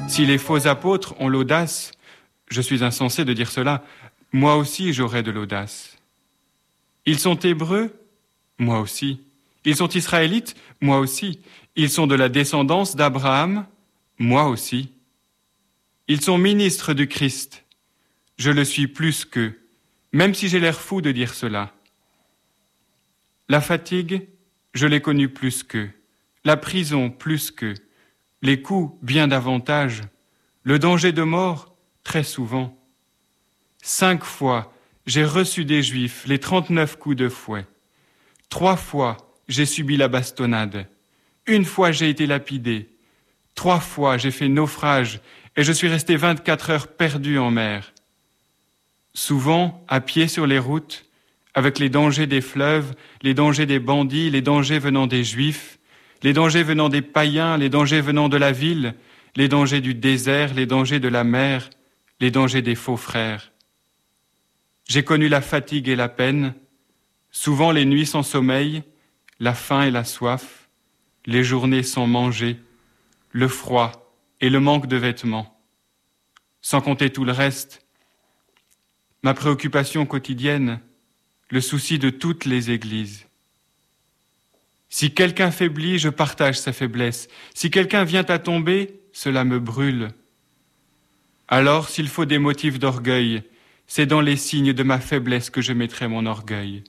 Si les faux apôtres ont l'audace, je suis insensé de dire cela, moi aussi j'aurai de l'audace. Ils sont hébreux, moi aussi. Ils sont israélites, moi aussi. Ils sont de la descendance d'Abraham, moi aussi. Ils sont ministres du Christ. Je le suis plus qu'eux, même si j'ai l'air fou de dire cela. La fatigue, je l'ai connue plus qu'eux. La prison, plus qu'eux. Les coups, bien davantage. Le danger de mort, très souvent. 5 fois, j'ai reçu des Juifs les 39 coups de fouet. 3 fois, j'ai subi la bastonnade. 1 fois, j'ai été lapidé. 3 fois, j'ai fait naufrage et je suis resté 24 heures perdu en mer. Souvent, à pied sur les routes, avec les dangers des fleuves, les dangers des bandits, les dangers venant des Juifs, les dangers venant des païens, les dangers venant de la ville, les dangers du désert, les dangers de la mer, les dangers des faux frères. J'ai connu la fatigue et la peine, souvent les nuits sans sommeil, la faim et la soif, les journées sans manger, le froid et le manque de vêtements. Sans compter tout le reste, ma préoccupation quotidienne, le souci de toutes les églises. Si quelqu'un faiblit, je partage sa faiblesse. Si quelqu'un vient à tomber, cela me brûle. Alors, s'il faut des motifs d'orgueil, c'est dans les signes de ma faiblesse que je mettrai mon orgueil.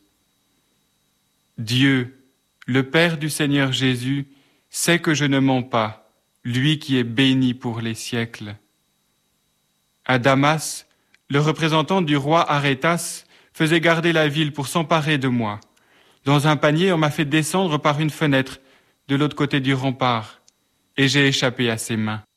Dieu, le Père du Seigneur Jésus, sait que je ne mens pas, lui qui est béni pour les siècles. À Damas, le représentant du roi Arétas faisait garder la ville pour s'emparer de moi. Dans un panier, on m'a fait descendre par une fenêtre de l'autre côté du rempart, et j'ai échappé à ses mains.